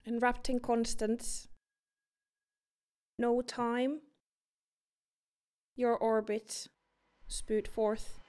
enwrapped in constants, no time, your orbit spewed forth.